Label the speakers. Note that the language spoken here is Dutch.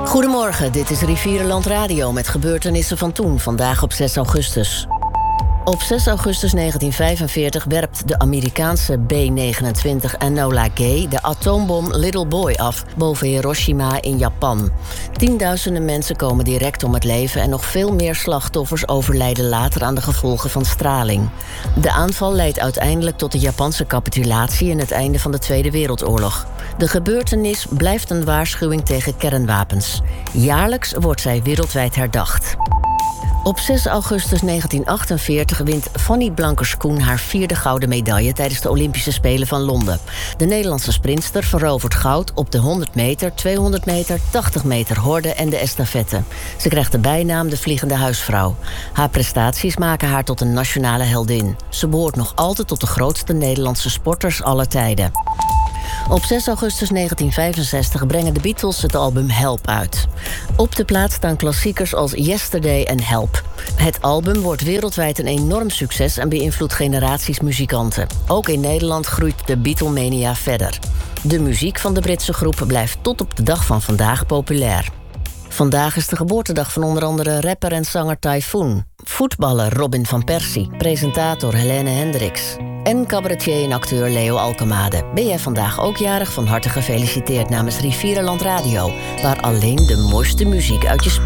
Speaker 1: Goedemorgen, dit is Rivierenland Radio met gebeurtenissen van toen, vandaag op 6 augustus. Op 6 augustus 1945 werpt de Amerikaanse B-29 Enola Gay de atoombom Little Boy af boven Hiroshima in Japan. Tienduizenden mensen komen direct om het leven en nog veel meer slachtoffers overlijden later aan de gevolgen van straling. De aanval leidt uiteindelijk tot de Japanse capitulatie en het einde van de Tweede Wereldoorlog. De gebeurtenis blijft een waarschuwing tegen kernwapens. Jaarlijks wordt zij wereldwijd herdacht. Op 6 augustus 1948 wint Fanny Blankers-Koen haar 4e gouden medaille tijdens de Olympische Spelen van Londen. De Nederlandse sprinter verovert goud op de 100 meter, 200 meter, 80 meter horde en de estafette. Ze krijgt de bijnaam de Vliegende Huisvrouw. Haar prestaties maken haar tot een nationale heldin. Ze behoort nog altijd tot de grootste Nederlandse sporters aller tijden. Op 6 augustus 1965 brengen de Beatles het album Help uit. Op de plaat staan klassiekers als Yesterday en Help. Het album wordt wereldwijd een enorm succes en beïnvloedt generaties muzikanten. Ook in Nederland groeit de Beatlemania verder. De muziek van de Britse groep blijft tot op de dag van vandaag populair. Vandaag is de geboortedag van onder andere rapper en zanger Typhoon, voetballer Robin van Persie, presentator Helene Hendricks en cabaretier en acteur Leo Alkemade. Ben jij vandaag ook jarig? Van harte gefeliciteerd namens Rivierenland Radio, waar alleen de mooiste muziek uit je speelt.